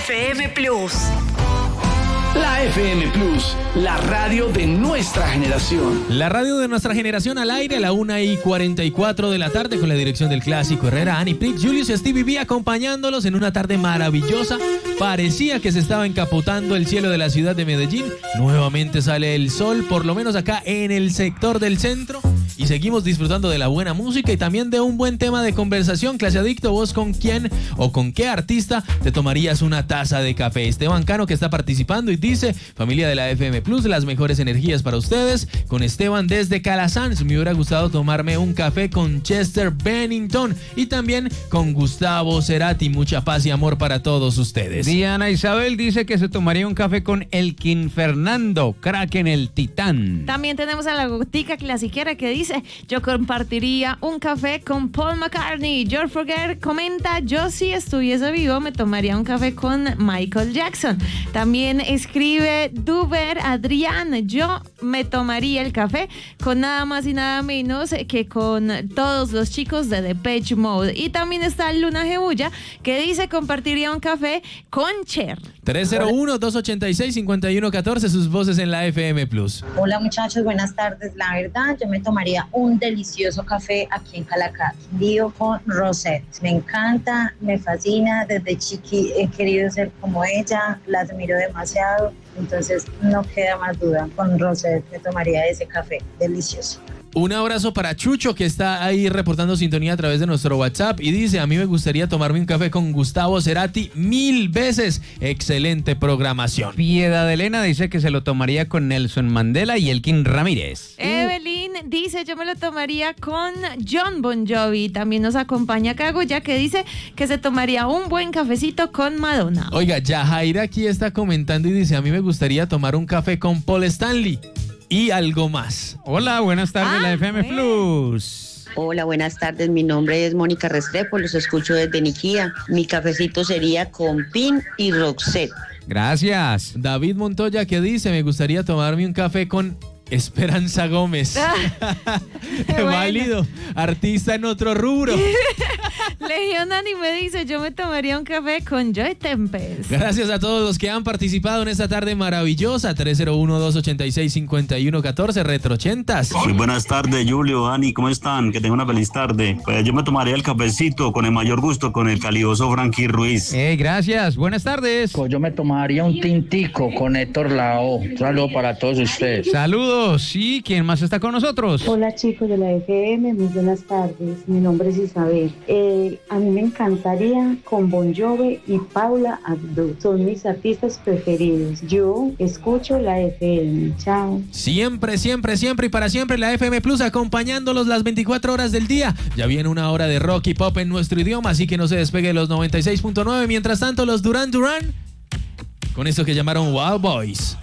FM Plus. La FM Plus, la radio de nuestra generación. La radio de nuestra generación al aire a la 1:44 de la tarde con la dirección del Clásico Herrera, Annie Prick, Julius y Stevie B acompañándolos en una tarde maravillosa. Parecía que se estaba encapotando el cielo de la ciudad de Medellín. Nuevamente sale el sol, por lo menos acá en el sector del centro. Y seguimos disfrutando de la buena música y también de un buen tema de conversación. Clase Adicto, ¿vos con quién o con qué artista te tomarías una taza de café? Esteban Cano, que está participando y dice: familia de la FM Plus, las mejores energías para ustedes. Con Esteban desde Calasanz, me hubiera gustado tomarme un café con Chester Bennington y también con Gustavo Cerati. Mucha paz y amor para todos ustedes. Diana Isabel dice que se tomaría un café con Elkin Fernando, crack en el Titán. También tenemos a la gotica clasiquera que dice: yo compartiría un café con Paul McCartney. George Forger comenta: yo si estuviese vivo me tomaría un café con Michael Jackson. También escribe Duber Adrián: yo me tomaría el café con nada más y nada menos que con todos los chicos de Depeche Mode. Y también está Luna Jebulla que dice: compartiría un café con Cher. 301-286-5114, sus voces en la FM Plus. Hola muchachos, buenas tardes. La verdad, yo me tomaría un delicioso café aquí en Calacá, lío con Rosette. Me encanta, me fascina, desde chiqui he querido ser como ella, la admiro demasiado, entonces no queda más duda, con Rosette me tomaría ese café delicioso. Un abrazo para Chucho, que está ahí reportando sintonía a través de nuestro WhatsApp y dice: a mí me gustaría tomarme un café con Gustavo Cerati 1000 veces. Excelente programación. Piedad Elena dice que se lo tomaría con Nelson Mandela y Elkin Ramírez. Evelyn dice: yo me lo tomaría con John Bon Jovi. También nos acompaña Caguya, que dice que se tomaría un buen cafecito con Madonna. Oiga, Yajaira aquí está comentando y dice: a mí me gustaría tomar un café con Paul Stanley y algo más. Hola, buenas tardes, la FM Plus. Hola, buenas tardes. Mi nombre es Mónica Restrepo, los escucho desde Niquía. Mi cafecito sería con Pin y Roxette. Gracias. David Montoya, que dice: me gustaría tomarme un café con Esperanza Gómez. Válido, artista en otro rubro. Legión Anime dice: yo me tomaría un café con Joy Tempest. Gracias a todos los que han participado en esta tarde maravillosa. 301-286-5114, retrochentas. Muy buenas tardes, Julio, Ani, ¿cómo están? Que tengan una feliz tarde. Pues yo me tomaría el cafecito con el mayor gusto con el calidoso Frankie Ruiz. Gracias, buenas tardes. Pues yo me tomaría un tintico con Héctor Lao. Un saludo para todos ustedes. Saludos. Sí, ¿quién más está con nosotros? Hola chicos de la FM, muy buenas tardes. Mi nombre es Isabel. A mí me encantaría con Bon Jovi y Paula Abdul. Son mis artistas preferidos. Yo escucho la FM. Chao. Siempre, siempre, siempre y para siempre la FM Plus acompañándolos las 24 horas del día. Ya viene una hora de rock y pop en nuestro idioma, así que no se despegue los 96.9. Mientras tanto, los Duran Duran con esto que llamaron Wild Boys.